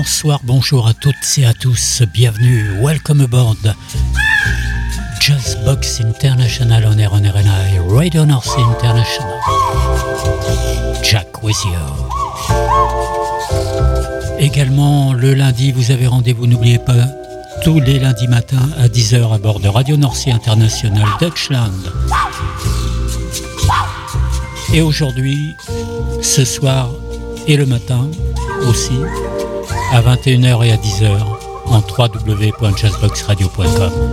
Bonsoir, bonjour à toutes et à tous, bienvenue, welcome aboard Jazzbox International on air on RNI, Radio North International. Jack with you. Également, le lundi, vous avez rendez-vous, n'oubliez pas, tous les lundis matins à 10h à bord de Radio North International Deutschland. Et aujourd'hui, ce soir et le matin aussi, à 21h et à 10h en www.jazzboxradio.com.